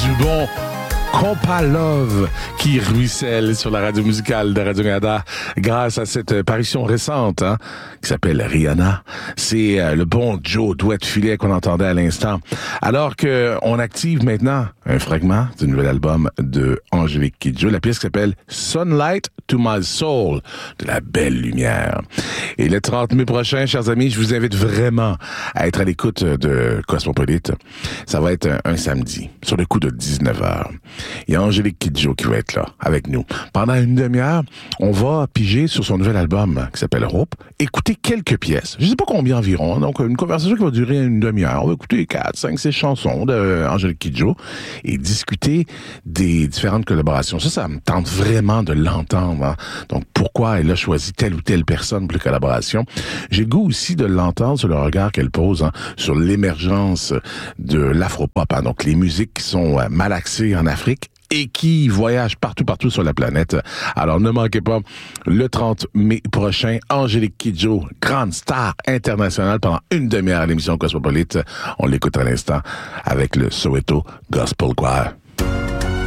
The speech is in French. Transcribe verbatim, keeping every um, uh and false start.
du bon Compa Love qui ruisselle sur la radio musicale de Radio-Canada grâce à cette parution récente hein, qui s'appelle Rihanna. C'est euh, le bon Joe Douette-Filet qu'on entendait à l'instant. Alors que on active maintenant un fragment du nouvel album de Angélique Kidjo, la pièce qui s'appelle Sunlight to My Soul, de la belle lumière. Et le trente mai prochain, chers amis, je vous invite vraiment à être à l'écoute de Cosmopolite. Ça va être un, un samedi, sur le coup de dix-neuf heures. Il y a Angélique Kidjo qui va être là, avec nous. Pendant une demi-heure, on va piger sur son nouvel album qui s'appelle Hope, écouter quelques pièces. Je sais pas combien environ, donc une conversation qui va durer une demi-heure. On va écouter quatre, cinq, six chansons de Angélique Kidjo et discuter des différentes collaborations. Ça, ça me tente vraiment de l'entendre. Hein. Donc, pourquoi elle a choisi telle ou telle personne pour les collaborations. J'ai le goût aussi de l'entendre sur le regard qu'elle pose hein, sur l'émergence de l'afropop. Hein. Donc, les musiques qui sont euh, malaxées en Afrique et qui voyagent partout, partout sur la planète. Alors, ne manquez pas, le trente mai prochain, Angélique Kidjo, grande star internationale pendant une demi-heure à l'émission Cosmopolite. On l'écoute à l'instant avec le Soweto Gospel Choir.